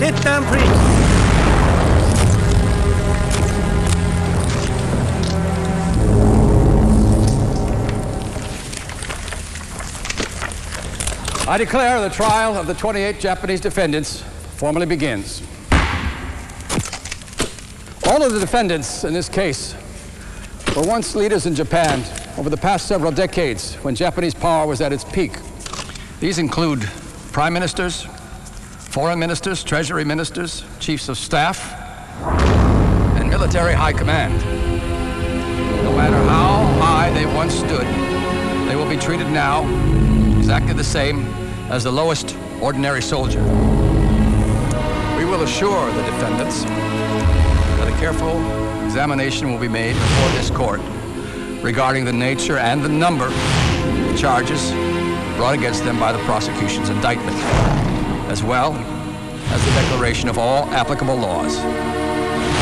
Sit down, priest. I declare the trial of the 28 Japanese defendants formally begins. All of the defendants in this case were once leaders in Japan over the past several decades when Japanese power was at its peak. These include prime ministers, foreign ministers, treasury ministers, chiefs of staff, and military high command. No matter how high they once stood, they will be treated now exactly the same as the lowest ordinary soldier. We will assure the defendants that a careful examination will be made before this court regarding the nature and the number of charges brought against them by the prosecution's indictment, as well as the declaration of all applicable laws.